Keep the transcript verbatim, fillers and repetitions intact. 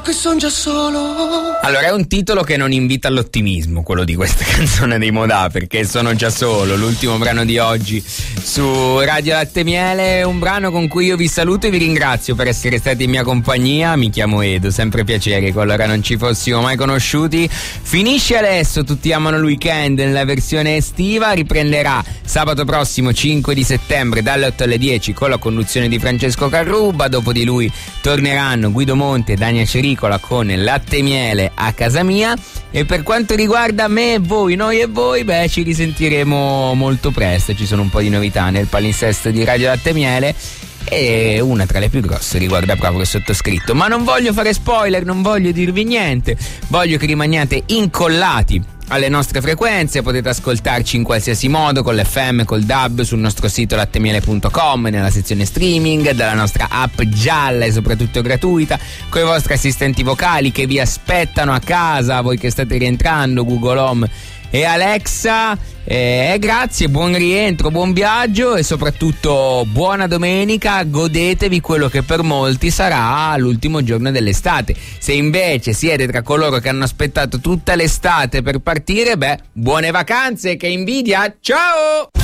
Che son già solo. Allora, è un titolo che non invita all'ottimismo, quello di questa canzone dei Modà, perché sono già solo. L'ultimo brano di oggi su Radio Latte Miele è un brano con cui io vi saluto e vi ringrazio per essere stati in mia compagnia. Mi chiamo Edo, sempre piacere, qualora non ci fossimo mai conosciuti. Finisce adesso Tutti amano il weekend nella versione estiva, riprenderà sabato prossimo cinque di settembre dalle otto alle dieci con la conduzione di Francesco Carruba. Dopo di lui torneranno Guido Monti e Dania Cericola con Latte Miele a casa mia. E per quanto riguarda me e voi, noi e voi, beh, ci risentiremo molto presto. Ci sono un po' di novità nel palinsesto di Radio Latte Miele e una tra le più grosse riguarda proprio il sottoscritto. Ma non voglio fare spoiler, non voglio dirvi niente, voglio che rimaniate incollati alle nostre frequenze. Potete ascoltarci in qualsiasi modo, con l'F M, col D A B, sul nostro sito lattemiele punto com, nella sezione streaming, dalla nostra app gialla e soprattutto gratuita, con i vostri assistenti vocali che vi aspettano a casa, voi che state rientrando, Google Home e Alexa. Eh, grazie, buon rientro, buon viaggio e soprattutto buona domenica. Godetevi quello che per molti sarà l'ultimo giorno dell'estate. Se invece siete tra coloro che hanno aspettato tutta l'estate per partire, beh, buone vacanze, che invidia, ciao!